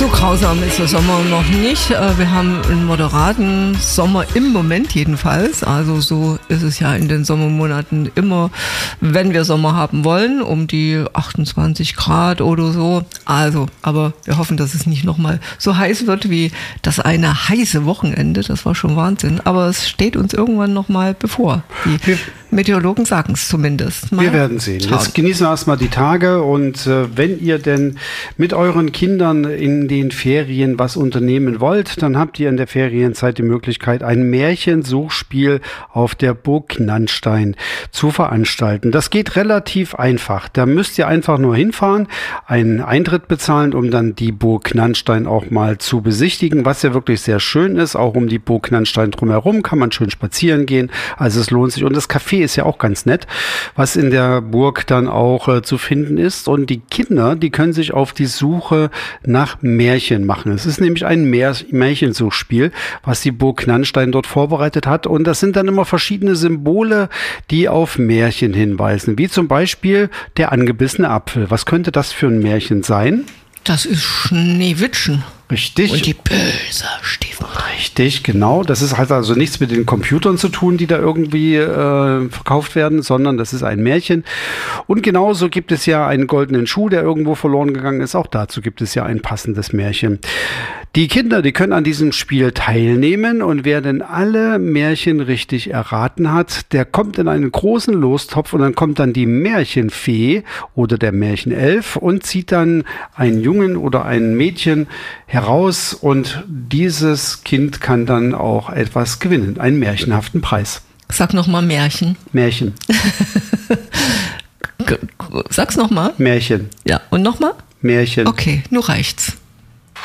So grausam ist der Sommer noch nicht. Wir haben einen moderaten Sommer im Moment jedenfalls. Also so ist es ja in den Sommermonaten immer, wenn wir Sommer haben wollen, um die 28 Grad oder so. Also, aber wir hoffen, dass es nicht nochmal so heiß wird wie das eine heiße Wochenende. Das war schon Wahnsinn. Aber es steht uns irgendwann nochmal bevor. Die Meteorologen sagen es zumindest. Wir werden sehen. Jetzt genießen wir erstmal die Tage und wenn ihr denn mit euren Kindern in den Ferien was unternehmen wollt, dann habt ihr in der Ferienzeit die Möglichkeit, ein Märchensuchspiel auf der Burg Knannstein zu veranstalten. Das geht relativ einfach. Da müsst ihr einfach nur hinfahren, einen Eintritt bezahlen, um dann die Burg Knannstein auch mal zu besichtigen, was ja wirklich sehr schön ist. Auch um die Burg Knannstein drumherum kann man schön spazieren gehen. Also es lohnt sich. Und das Café ist ja auch ganz nett, was in der Burg dann auch zu finden ist. Und die Kinder, die können sich auf die Suche nach Märchen machen. Es ist nämlich ein Märchensuchspiel, was die Burg Knannstein dort vorbereitet hat. Und das sind dann immer verschiedene Symbole, die auf Märchen hinweisen. Wie zum Beispiel der angebissene Apfel. Was könnte das für ein Märchen sein? Das ist Schneewittchen. Richtig. Und die böse Stiefmutter. Richtig, genau. Das ist halt also nichts mit den Computern zu tun, die da irgendwie verkauft werden, sondern das ist ein Märchen. Und genauso gibt es ja einen goldenen Schuh, der irgendwo verloren gegangen ist. Auch dazu gibt es ja ein passendes Märchen. Die Kinder, die können an diesem Spiel teilnehmen und wer denn alle Märchen richtig erraten hat, der kommt in einen großen Lostopf und dann kommt dann die Märchenfee oder der Märchenelf und zieht dann einen Jungen oder ein Mädchen heraus und dieses Kind kann dann auch etwas gewinnen, einen märchenhaften Preis. Sag nochmal Märchen. Märchen. Sag's nochmal. Märchen. Ja, und nochmal? Märchen. Okay, nur reicht's.